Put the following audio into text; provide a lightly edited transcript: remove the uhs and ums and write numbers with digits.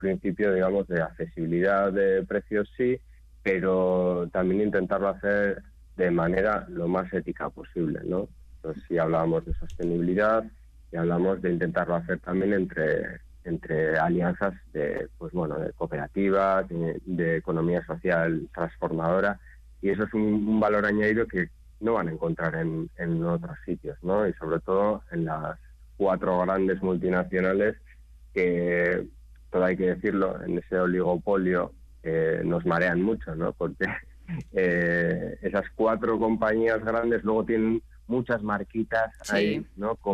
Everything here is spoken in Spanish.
principio, digamos, de accesibilidad de precios sí, pero también intentarlo hacer de manera lo más ética posible, ¿no? Entonces, si hablábamos de sostenibilidad y hablamos de intentarlo hacer también entre alianzas de, pues bueno, de cooperativas, de economía social transformadora, y eso es un valor añadido que no van a encontrar en otros sitios, ¿no? Y sobre todo en las 4 grandes multinacionales que, todo hay que decirlo, en ese oligopolio nos marean mucho, ¿no? Porque esas 4 compañías grandes luego tienen muchas marquitas Sí. ahí, ¿no?